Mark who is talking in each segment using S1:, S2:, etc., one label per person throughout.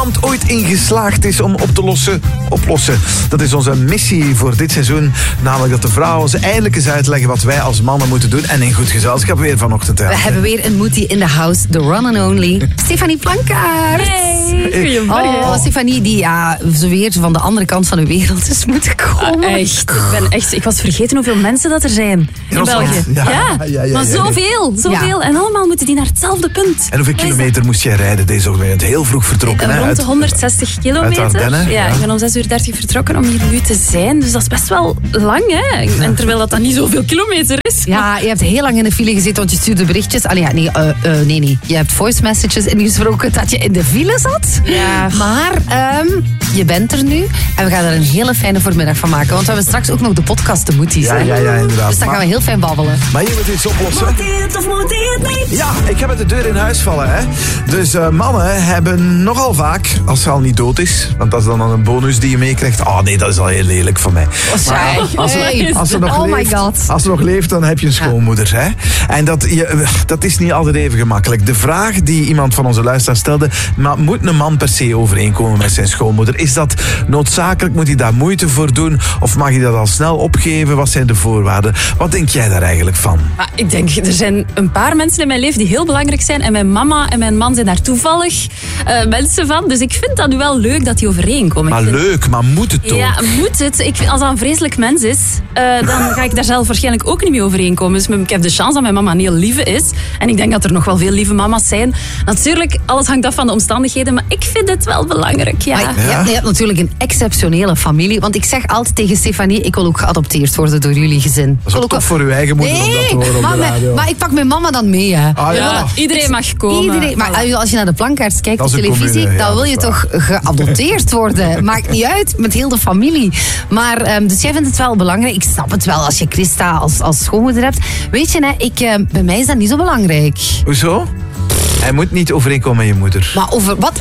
S1: niemand ooit in geslaagd is om op te oplossen. Dat is onze missie voor dit seizoen. Namelijk dat de vrouwen ons eindelijk eens uitleggen wat wij als mannen moeten doen. En in goed gezelschap weer vanochtend.
S2: We hebben weer een moetie in the house. The one and only Stefanie Plankaart.
S3: Hey, goedemorgen.
S2: Oh, Stefanie die zo weer van de andere kant van de wereld is moeten komen.
S3: Ik was vergeten hoeveel mensen dat er zijn in België.
S1: Ja.
S3: Maar zoveel. En allemaal moeten die naar hetzelfde punt.
S1: En hoeveel kilometer moest jij rijden deze ochtend? Heel vroeg vertrokken.
S3: Rond de 160 kilometer.
S1: Uit Ardennen,
S3: ja, ik ben om 6:30 vertrokken om hier nu te zijn. Dus dat is best wel lang, hè? En terwijl dat dan niet zoveel kilometer is.
S2: Ja, je hebt heel lang in de file gezeten, want je stuurde berichtjes. Nee. Je hebt voice messages ingesproken dat je in de file zat.
S3: Ja.
S2: Maar je bent er nu. En we gaan er een hele fijne voormiddag van maken. Want we hebben straks ook nog de podcast de Moeties.
S1: Ja, inderdaad.
S2: Dus dan gaan we heel fijn babbelen.
S1: Maar je moet iets oplossen.
S4: Moet dit of moet dit niet?
S1: Ja, ik heb het de deur in huis vallen. Hè. Dus mannen hebben nogal vaak, als ze al niet dood is, want dat is dan een bonus die je meekrijgt. Nee, dat is al heel lelijk voor mij. Maar als ze nog leeft, dan heb je een schoonmoeder. Hè. En dat is niet altijd even gemakkelijk. De vraag die iemand van onze luisteraars stelde, maar moet een man per se overeenkomen met zijn schoonmoeder? Is dat noodzakelijk? Moet hij daar moeite voor doen? Of mag hij dat al snel opgeven? Wat zijn de voorwaarden? Wat denk jij daar eigenlijk van?
S3: Ik denk, er zijn een paar mensen in mijn leven die heel belangrijk zijn. En mijn mama en mijn man zijn daar toevallig mensen van. Dus ik vind dat nu wel leuk dat die overeenkomen.
S1: Maar moet het toch?
S3: Ja, moet het. Als dat een vreselijk mens is, dan ga ik daar zelf waarschijnlijk ook niet mee overeenkomen. Dus ik heb de chance dat mijn mama een heel lieve is. En ik denk dat er nog wel veel lieve mama's zijn. Natuurlijk, alles hangt af van de omstandigheden. Maar ik vind het wel belangrijk, ja.
S2: Je hebt natuurlijk een exceptionele familie. Want ik zeg altijd tegen Stefanie, ik wil ook geadopteerd worden door jullie gezin.
S1: Dat is ook toch voor uw eigen moeder om dat te horen op de radio.
S2: Maar ik pak mijn mama dan mee, hè.
S3: Iedereen mag komen.
S2: Maar als je naar de plankaart kijkt op televisie,
S1: commune,
S2: dan wil je toch geadopteerd worden. Maakt niet uit, met heel de familie. Maar, dus jij vindt het wel belangrijk. Ik snap het wel als je Christa als schoonmoeder hebt. Weet je, bij mij is dat niet zo belangrijk.
S1: Hoezo? Hij moet niet overeenkomen met je moeder.
S2: Maar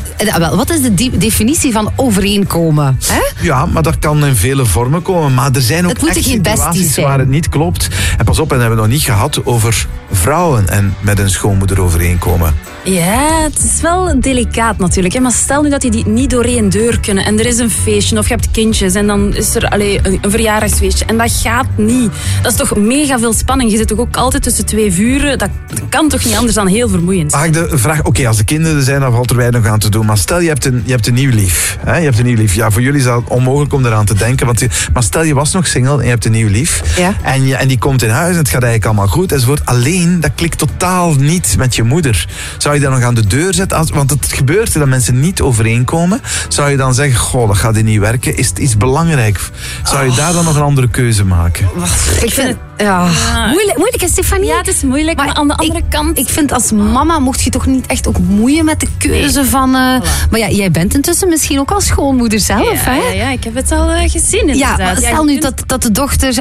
S2: wat is de definitie van overeenkomen? Hè?
S1: Ja, maar dat kan in vele vormen komen. Maar er zijn ook echt situaties waar het niet klopt. En pas op, en hebben we nog niet gehad over vrouwen en met een schoonmoeder overeenkomen.
S3: Ja, het is wel delicaat natuurlijk. Hè? Maar stel nu dat die niet door één deur kunnen. En er is een feestje of je hebt kindjes. En dan is er een verjaardagsfeestje. En dat gaat niet. Dat is toch mega veel spanning. Je zit toch ook altijd tussen twee vuren. Dat kan toch niet anders dan heel vermoeiend.
S1: Mag ik de vraag, als de kinderen er zijn, dan valt er weinig aan te doen. Maar stel, je hebt een nieuw lief. Hè? Je hebt een nieuw lief. Ja, voor jullie is dat onmogelijk om eraan te denken. Maar stel, je was nog single en je hebt een nieuw lief.
S2: Ja.
S1: En die komt in huis en het gaat eigenlijk allemaal goed. Enzovoort. Alleen, dat klikt totaal niet met je moeder. Zou je dat nog aan de deur zetten? Want het gebeurt dat mensen niet overeenkomen. Zou je dan zeggen, dat gaat hier niet werken? Is het iets belangrijk? Zou je daar dan nog een andere keuze maken?
S2: Ik vind het moeilijk, Stefanie?
S3: Ja, het is moeilijk, maar aan de andere kant...
S2: Ik vind als mama mocht je toch niet echt ook moeien met de keuze van... Maar ja, jij bent intussen misschien ook al schoonmoeder zelf, hè?
S3: Ja, ik heb het al gezien inderdaad.
S2: Ja, stel nu dat de dochter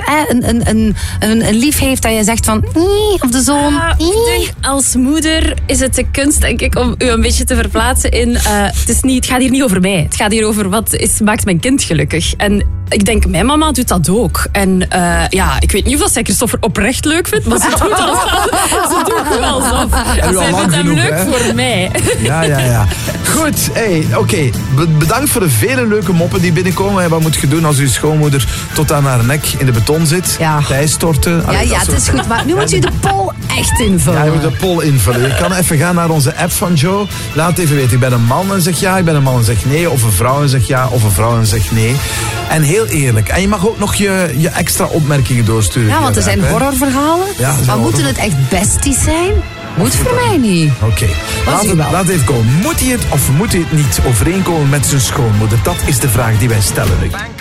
S2: een lief heeft dat je zegt van... Of de zoon...
S3: Ik denk, als moeder is het de kunst, denk ik, om u een beetje te verplaatsen in... Het gaat hier niet over mij. Het gaat hier over maakt mijn kind gelukkig. En ik denk, mijn mama doet dat ook. En ik weet niet of zij Christopher oprecht leuk vindt, maar ze doet wel zo. En zij vindt hem leuk voor mij.
S1: Ja. Goed, oké. Bedankt voor de vele leuke moppen die binnenkomen. Wat moet je doen als uw schoonmoeder tot aan haar nek in de beton zit?
S2: Ja.
S1: Bijstorten.
S2: Het is goed, maar nu moet u de poll echt invullen.
S1: Ja, je moet de poll invullen. Je kan even gaan naar onze app van Joe. Laat even weten, ik ben een man en zeg ja, ik ben een man en zeg nee. Of een vrouw en zeg ja, of een vrouw en zeg nee. En heel eerlijk. En je mag ook nog je extra opmerkingen doorsturen.
S2: Ja, want er zijn horrorverhalen.
S1: Ja,
S2: maar moeten het echt besties zijn? Moet voor mij niet.
S1: Oké. Laat even komen. Moet hij het of moet hij het niet overeenkomen met zijn schoonmoeder? Dat is de vraag die wij stellen nu.